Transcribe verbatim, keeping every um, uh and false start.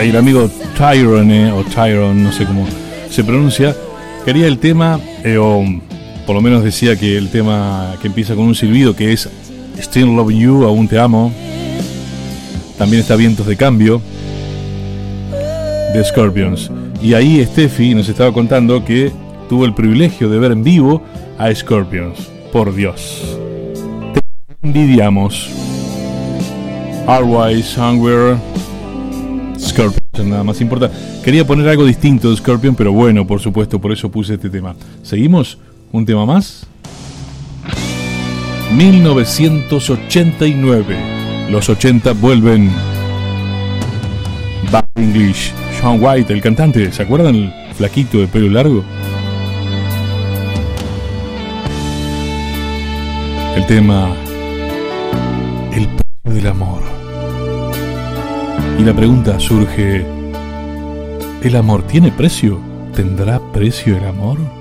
el amigo Tyrone o Tyrone, no sé cómo se pronuncia, quería el tema, eh, o por lo menos decía que el tema que empieza con un silbido, que es Still Loving You, aún te amo. También está Vientos de Cambio, de Scorpions. Y ahí Steffi nos estaba contando que tuvo el privilegio de ver en vivo a Scorpions. Por Dios, te envidiamos. Always Somewhere, Scorpions, nada más importa. Quería poner algo distinto de Scorpion, pero bueno, por supuesto, por eso puse este tema. ¿Seguimos? ¿Un tema más? mil novecientos ochenta y nueve. Los ochenta vuelven. Bad English. Shaun White, el cantante, ¿se acuerdan? El flaquito de pelo largo. El tema El precio del amor. Y la pregunta surge: ¿el amor tiene precio? ¿Tendrá precio el amor?